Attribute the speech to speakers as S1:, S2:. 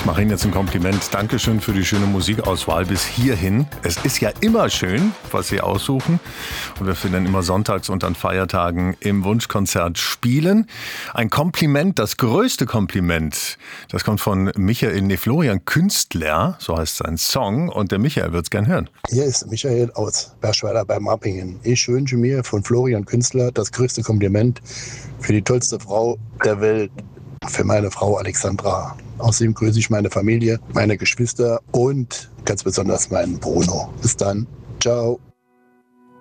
S1: Ich mache Ihnen jetzt ein Kompliment. Dankeschön für die schöne Musikauswahl bis hierhin. Es ist ja immer schön, was Sie aussuchen. Und wir finden immer sonntags und an Feiertagen im Wunschkonzert spielen. Ein Kompliment, das größte Kompliment, das kommt von Michael Florian Künstler, so heißt sein Song. Und der Michael wird es gern hören.
S2: Hier ist Michael aus Berschweiler bei Marpingen. Ich wünsche mir von Florian Künstler das größte Kompliment für die tollste Frau der Welt, für meine Frau Alexandra. Außerdem grüße ich meine Familie, meine Geschwister und ganz besonders meinen Bruno. Bis dann. Ciao.